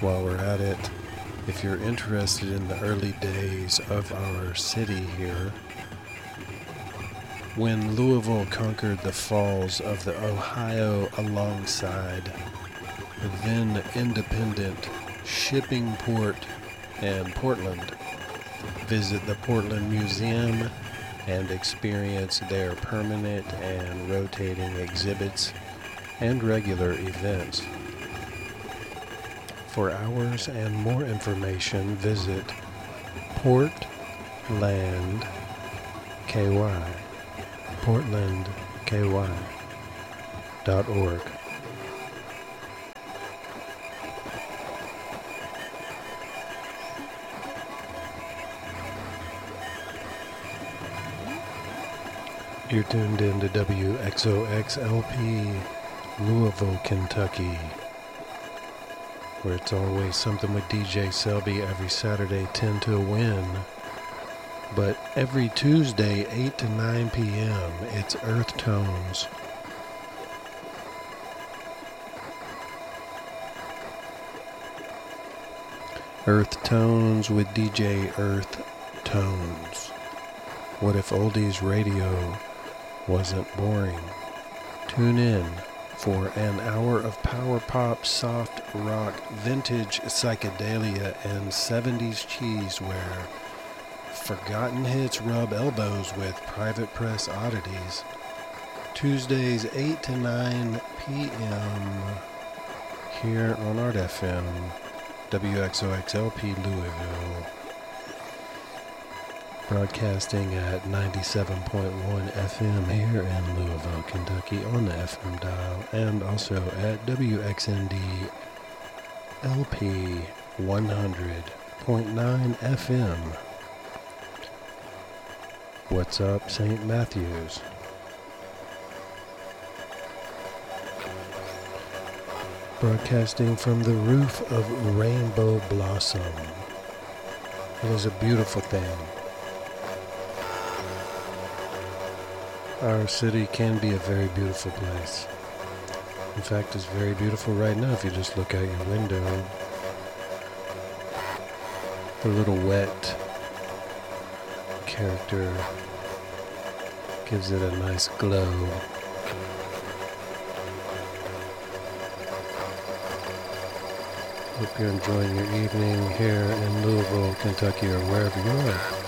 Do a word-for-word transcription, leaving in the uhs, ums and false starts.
while we're at it, if you're interested in the early days of our city here, when Louisville conquered the falls of the Ohio alongside the then independent shipping port and Portland, visit the Portland Museum and experience their permanent and rotating exhibits and regular events. For hours and more information, visit Portland K Y, portland k y dot org. You're tuned in to W X O X L P, Louisville, Kentucky, where it's always something with D J Selby every Saturday, ten to a win. But every Tuesday, eight to nine p.m., it's Earth Tones. Earth Tones with D J Earth Tones. What if oldies radio wasn't boring? Tune in for an hour of power pop, soft rock, vintage psychedelia, and seventies cheese where forgotten hits rub elbows with private press oddities. Tuesdays eight to nine p.m. here on Art F M, W X O X L P Louisville. Broadcasting at ninety-seven point one F M here in Louisville, Kentucky on the F M dial, and also at W X N D L P one hundred point nine F M. What's up, Saint Matthews? Broadcasting from the roof of Rainbow Blossom. It is a beautiful thing. Our city can be a very beautiful place. In fact, it's very beautiful right now if you just look out your window. The little wet character gives it a nice glow. Hope you're enjoying your evening here in Louisville, Kentucky, or wherever you are.